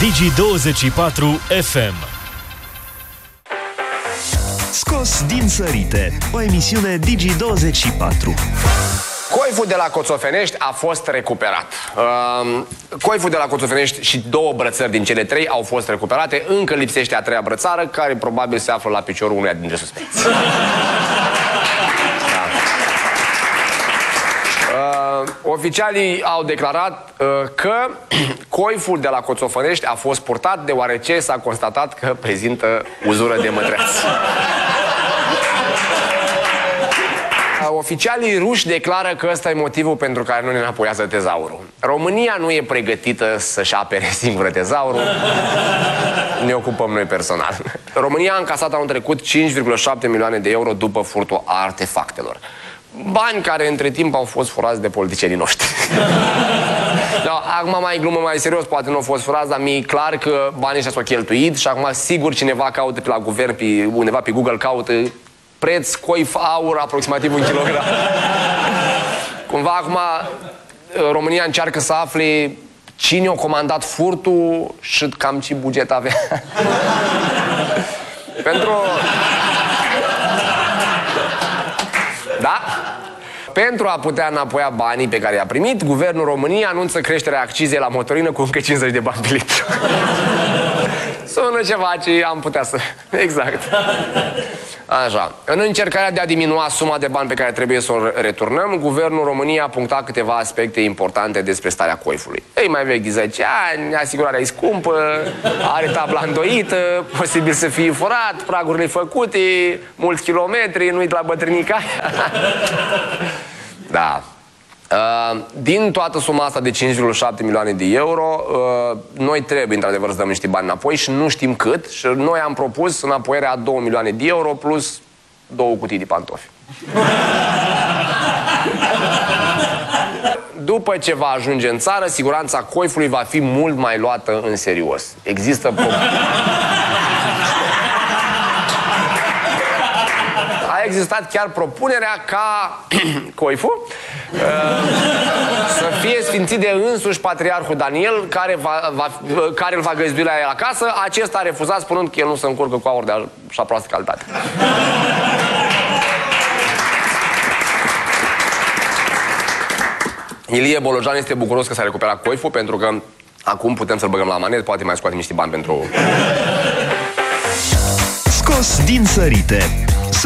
Digi24 FM. Scos din sărite, o emisiune Digi24. Coiful de la Coțofenești a fost recuperat. Coiful de la Coțofenești și 2 brățări din cele 3 au fost recuperate. Încă lipsește a 3-a brățară, care probabil se află la piciorul uneia dintre suspecți. Oficialii au declarat că coiful de la Coțofenești a fost purtat deoarece s-a constatat că prezintă uzură de mătreați. Oficialii ruși declară că ăsta e motivul pentru care nu ne înapoiază tezaurul. România nu e pregătită să-și apere singură tezaurul. Ne ocupăm noi personal. România a încasat anul trecut 5,7 milioane de euro după furtul artefactelor. Bani care între timp au fost furați de politicienii noștri. Acum mai glumă, mai serios, poate nu au fost furați, dar mi-e clar că banii ăștia s-au cheltuit și acum sigur cineva caută pe la guvern, undeva pe Google caută preț coif aur aproximativ 1 kilogram. Cumva acum România încearcă să afle cine a comandat furtul și cam ce buget avea. Pentru a putea înapoia banii pe care i-a primit, Guvernul României anunță creșterea accizei la motorină cu încă 50 de bani pe litru. Sună ceva ce am putea să... Exact. Așa. În încercarea de a diminua suma de bani pe care trebuie să o returnăm, Guvernul României a punctat câteva aspecte importante despre starea coifului. Ei mai vechi de 10 ani, asigurarea e scumpă, are tabla îndoită, posibil să fie furat, pragurile făcute, mulți kilometri, nu-i de la bătrânica. Da. Din toată suma asta de 5,7 milioane de euro, noi trebuie într-adevăr să dăm niște bani înapoi și nu știm cât. Și noi am propus înapoierea a 2 milioane de euro plus 2 cutii de pantofi. După ce va ajunge în țară, siguranța coifului va fi mult mai luată în serios. Există A existat chiar propunerea ca coiful să fie sfințit de însuși Patriarhul Daniel, care îl va găzdui la el acasă. Acesta a refuzat, spunând că el nu se încurcă cu aur de așa proastă calitate. Ilie Bolojan este bucuros că s-a recuperat coiful, pentru că acum putem să-l băgăm la manet, poate mai scoate niște bani pentru... Scos din sărite,